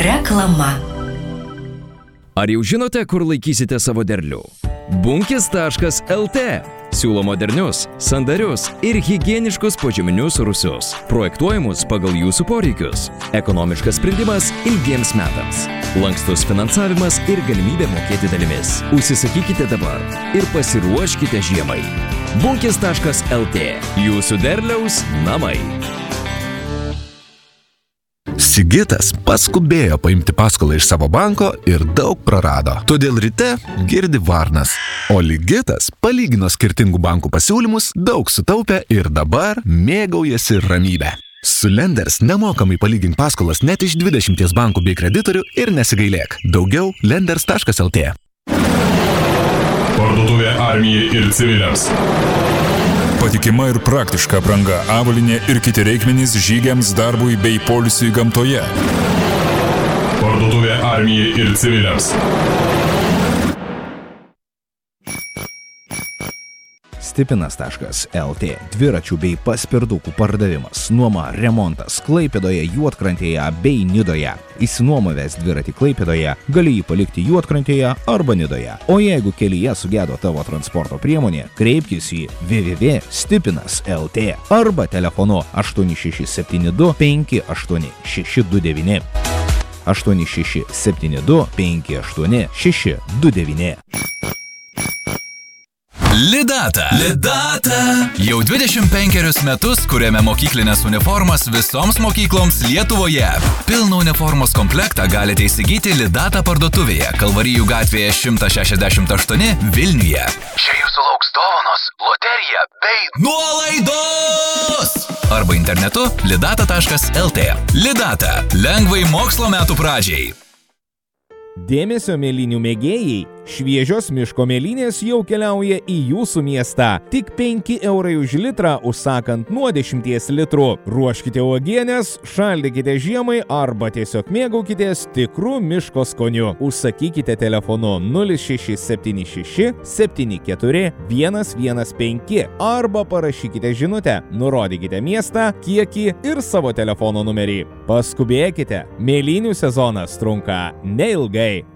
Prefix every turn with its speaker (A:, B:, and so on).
A: Reklama.
B: Ar jau žinote, kur laikysite savo derlių? Bunkis.lt siūlo modernius, sandarius ir higieniškus požeminius rūsius, projektuojamus pagal jūsų poreikius. Ekonomiškas sprendimas ilgiems metams. Lankstus finansavimas ir galimybė mokėti dalimis. Užsisakykite dabar ir pasiruoškite žiemai. Bunkis.lt. Jūsų derliaus namai.
C: Sigitas paskubėjo paimti paskolą iš savo banko ir daug prarado. Todėl ryte girdi varnas. O Ligitas palygino skirtingų bankų pasiūlymus, daug sutaupė ir dabar mėgaujasi ramybę. Su Lenders nemokamai palygink paskolas net iš 20 bankų bei kreditorių ir nesigailėk. Daugiau lenders.lt.
D: Parduotuvė armijai ir civiliams. Patikima ir praktiška apranga, avalynė ir kiti reikmenys žygiams, darbui bei poilsiui gamtoje. Parduotuvė armijai ir civiliams.
E: Stipinas.lt. Dviračių bei paspirdukų pardavimas, nuoma, remontas Klaipėdoje, Juodkrantėje bei Nidoje. Išsinuomavęs dviratį Klaipėdoje, gali jį palikti Juodkrantėje arba Nidoje. O jeigu kelyje sugedo tavo transporto priemonė, kreipkis į www.stipinas.lt arba telefonu 8672 58629. 8672 58629.
F: Lidata. Jau 25 metus kuriame mokyklinės uniformas visoms mokykloms Lietuvoje. Pilną uniformos komplektą galite įsigyti Lidata parduotuvėje, Kalvarijų gatvėje 168 Vilniuje. Čia jūsų lauks dovanos, loterija bei nuolaidos! Arba internetu lidata.lt. Lidata. Lengvai mokslo metų pradžiai.
E: Dėmesio mėlynių mėgėjai, šviežios miško mėlynės jau keliauja į jūsų miestą. Tik 5 eurai už litrą, užsakant nuo 10 litrų. Ruoškite uogienes, šaldykite žiemai arba tiesiog mėgaukitės tikrų miško skoniu. Užsakykite telefonu 0676 74 115 arba parašykite žinutę, nurodykite miestą, kiekį ir savo telefono numerį. Paskubėkite, mėlynių sezonas trunka neilgai.